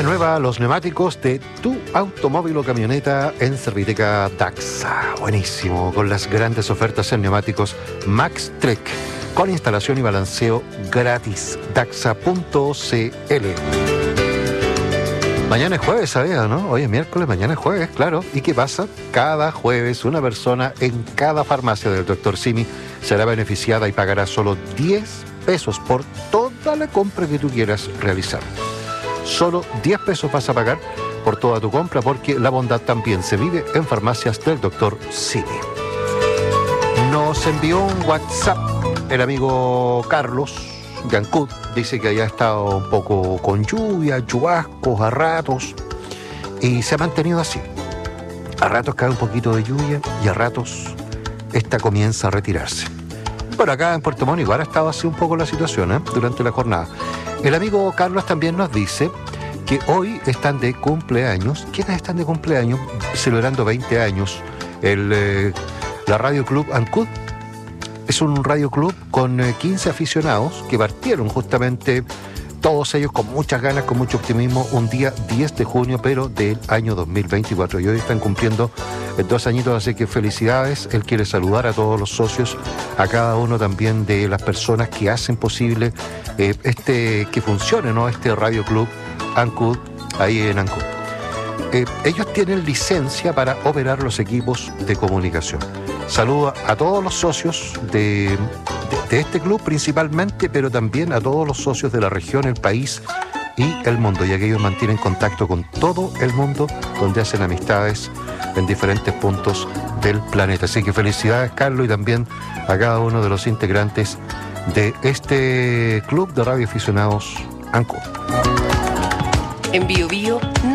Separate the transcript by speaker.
Speaker 1: Renueva los neumáticos de tu automóvil o camioneta en Serviteca Daxa. Buenísimo, con las grandes ofertas en neumáticos Max Trek, con instalación y balanceo gratis. Daxa.cl. Mañana es jueves, ¿sabía, no? Hoy es miércoles, mañana es jueves, claro. ¿Y qué pasa? Cada jueves una persona en cada farmacia del Dr. Simi será beneficiada y pagará solo 10 pesos por toda la compra que tú quieras realizar. Solo 10 pesos vas a pagar por toda tu compra, porque la bondad también se vive en farmacias del Dr. Simi. Nos envió un WhatsApp el amigo Carlos Gancud. Dice que haya estado un poco con lluvia, chubascos a ratos, y se ha mantenido así. A ratos cae un poquito de lluvia y a ratos esta comienza a retirarse. Bueno, acá en Puerto Montt igual ha estado así un poco la situación, durante la jornada. El amigo Carlos también nos dice que hoy están de cumpleaños. ¿Quiénes están de cumpleaños? Celebrando 20 años. La Radio Club Ancud. Es un radio club con 15 aficionados que partieron justamente, todos ellos con muchas ganas, con mucho optimismo, un día 10 de junio, pero del año 2024. Y hoy están cumpliendo 2 añitos, así que felicidades. Él quiere saludar a todos los socios, a cada uno también de las personas que hacen posible que funcione, ¿no? Este radio club Ancud, ahí en Ancud. Ellos tienen licencia para operar los equipos de comunicación. Saludo a todos los socios de este club principalmente, pero también a todos los socios de la región, el país y el mundo, ya que ellos mantienen contacto con todo el mundo, donde hacen amistades en diferentes puntos del planeta. Así que felicidades, Carlos, y también a cada uno de los integrantes de este club de radioaficionados Ancud.
Speaker 2: En Bio Bio